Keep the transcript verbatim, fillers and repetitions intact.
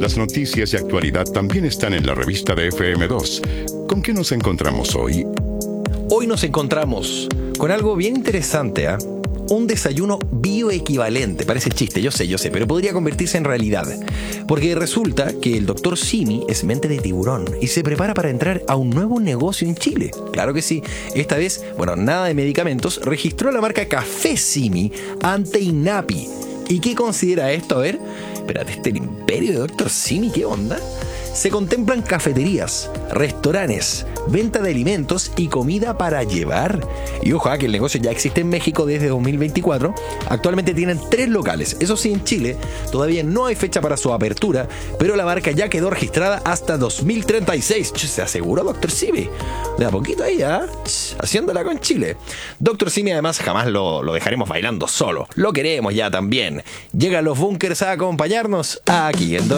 Las noticias y actualidad también están en la revista de F M dos. ¿Con qué nos encontramos hoy? Hoy nos encontramos con algo bien interesante, ¿eh? Un desayuno bioequivalente. Parece chiste, yo sé, yo sé, pero podría convertirse en realidad. Porque resulta que el doctor Simi es mente de tiburón y se prepara para entrar a un nuevo negocio en Chile. Claro que sí. Esta vez, bueno, nada de medicamentos, registró la marca Café Simi ante INAPI. ¿Y qué considera esto? A ver, espérate, este el imperio de doctor Simi, ¿qué onda? Se contemplan cafeterías, restaurantes, venta de alimentos y comida para llevar. Y ojo, que el negocio ya existe en México desde dos mil veinticuatro. Actualmente tienen tres locales. Eso sí, en Chile todavía no hay fecha para su apertura, pero la marca ya quedó registrada hasta dos mil treinta y seis. Se aseguró doctor Simi. De a poquito ahí, ¿eh? Haciéndola con Chile. doctor Simi además jamás lo, lo dejaremos bailando solo. Lo queremos ya también. Llegan los bunkers a acompañarnos aquí en